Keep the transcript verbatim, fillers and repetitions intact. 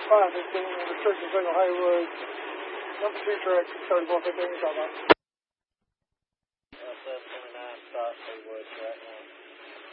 five fifteen, restriction signal Haywood. Number two track, thirty-four fifteen, talk about. Uh, seven twenty-nine, stop Haywood, track one.